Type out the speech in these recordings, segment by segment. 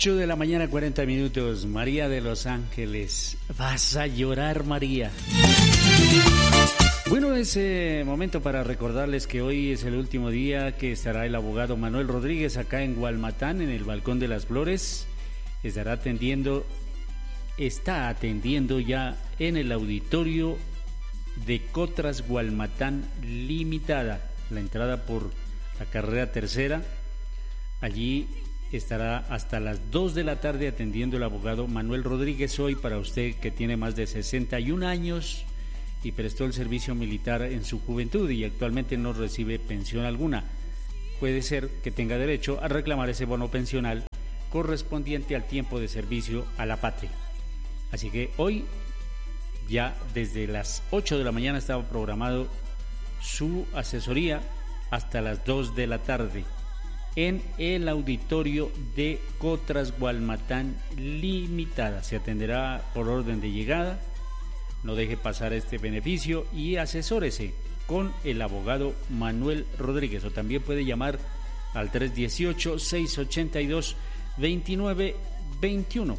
8 de la mañana, 40 minutos. María de Los Ángeles. Vas a llorar, María. Bueno, es momento para recordarles que hoy es el último día que estará el abogado Manuel Rodríguez acá en Gualmatán, en el Balcón de las Flores. Está atendiendo ya en el auditorio de Cotras Gualmatán Limitada, la entrada por la carrera tercera. Allí estará hasta las 2 de la tarde atendiendo el abogado Manuel Rodríguez. Hoy, para usted que tiene más de 61 años y prestó el servicio militar en su juventud y actualmente no recibe pensión alguna, puede ser que tenga derecho a reclamar ese bono pensional correspondiente al tiempo de servicio a la patria. Así que hoy, ya desde las 8 de la mañana estaba programado su asesoría hasta las 2 de la tarde en el auditorio de Cotras Gualmatán Limitada. Se atenderá por orden de llegada. No deje pasar este beneficio y asesórese con el abogado Manuel Rodríguez, o también puede llamar al 318-682-2921.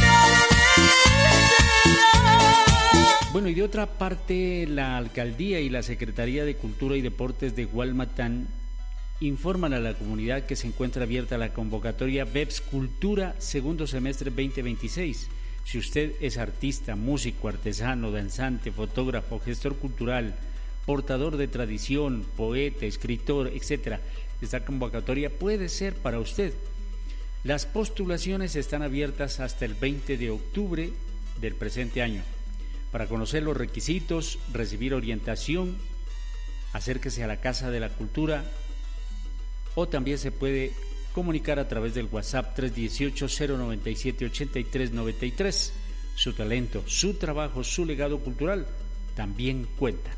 Bueno, y de otra parte, la Alcaldía y la Secretaría de Cultura y Deportes de Gualmatán informan a la comunidad que se encuentra abierta la convocatoria BEPS Cultura segundo semestre 2026. Si usted es artista, músico, artesano, danzante, fotógrafo, gestor cultural, portador de tradición, poeta, escritor, etc., esta convocatoria puede ser para usted. Las postulaciones están abiertas hasta el 20 de octubre del presente año. Para conocer los requisitos, recibir orientación, acérquese a la Casa de la Cultura, o también se puede comunicar a través del WhatsApp 318-097-8393. Su talento, su trabajo, su legado cultural también cuenta.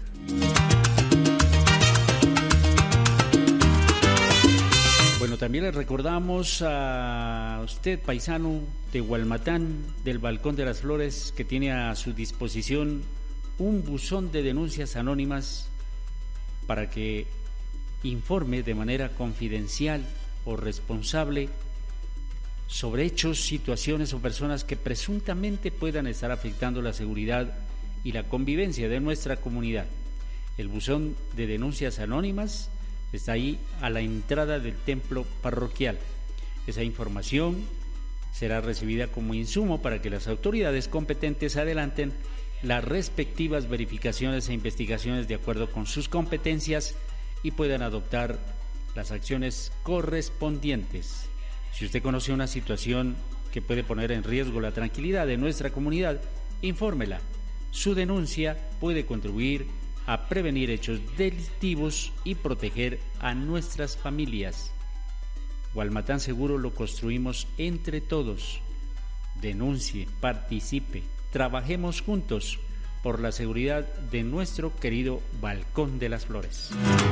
Bueno, también le recordamos a usted, paisano de Gualmatán, del Balcón de las Flores, que tiene a su disposición un buzón de denuncias anónimas para que informe de manera confidencial o responsable sobre hechos, situaciones o personas que presuntamente puedan estar afectando la seguridad y la convivencia de nuestra comunidad. El buzón de denuncias anónimas está ahí a la entrada del templo parroquial. Esa información será recibida como insumo para que las autoridades competentes adelanten las respectivas verificaciones e investigaciones de acuerdo con sus competencias y puedan adoptar las acciones correspondientes. Si usted conoce una situación que puede poner en riesgo la tranquilidad de nuestra comunidad, infórmela. Su denuncia puede contribuir a prevenir hechos delictivos y proteger a nuestras familias. Gualmatán Seguro lo construimos entre todos. Denuncie, participe, trabajemos juntos por la seguridad de nuestro querido Balcón de las Flores.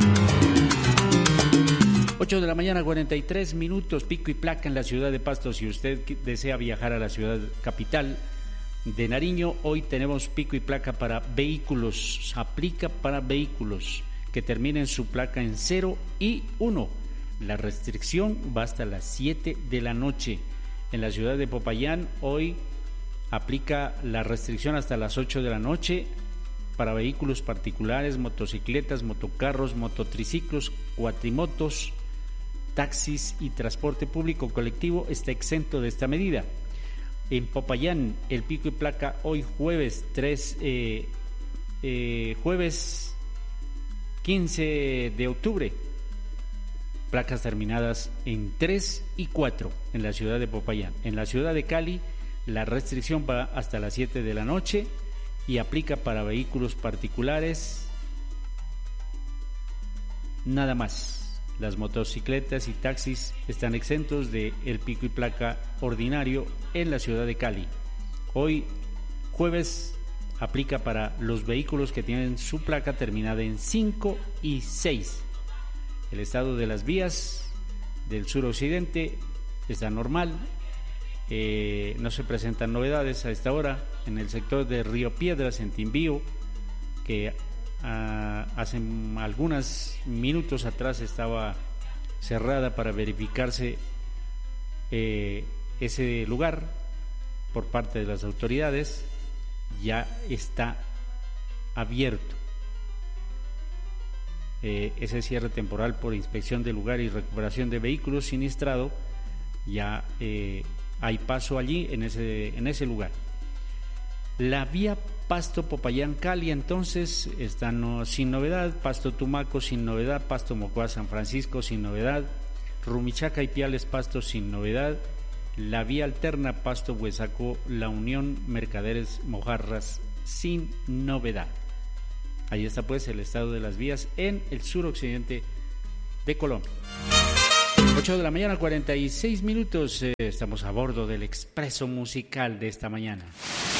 8 de la mañana, 43 minutos, pico y placa en la ciudad de Pasto. Si usted desea viajar a la ciudad capital de Nariño, hoy tenemos pico y placa para vehículos. Aplica para vehículos que terminen su placa en 0 y 1. La restricción va hasta las 7 de la noche. En la ciudad de Popayán, hoy aplica la restricción hasta las 8 de la noche para vehículos particulares, motocicletas, motocarros, mototriciclos, cuatrimotos, taxis y transporte público colectivo está exento de esta medida. En Popayán, el pico y placa hoy jueves 15 de octubre. Placas terminadas en 3 y 4 en la ciudad de Popayán. En la ciudad de Cali, la restricción va hasta las 7 de la noche y aplica para vehículos particulares nada más. Las motocicletas y taxis están exentos de el pico y placa ordinario en la ciudad de Cali. Hoy, jueves, aplica para los vehículos que tienen su placa terminada en 5 y 6. El estado de las vías del suroccidente está normal. No se presentan novedades a esta hora. En el sector de Río Piedras, en Timbío, que hace algunos minutos atrás estaba cerrada para verificarse ese lugar por parte de las autoridades ya está abierto. Ese cierre temporal por inspección del lugar y recuperación de vehículos siniestrados, ya hay paso allí en ese lugar. La vía Pasto Popayán Cali entonces está sin novedad, Pasto Tumaco sin novedad, Pasto Mocoa San Francisco sin novedad, Rumichaca y Piales Pasto sin novedad, la vía alterna Pasto Huesaco La Unión Mercaderes Mojarras sin novedad. Ahí está pues el estado de las vías en el suroccidente de Colombia. 8 de la mañana, 46 minutos. Estamos a bordo del expreso musical de esta mañana.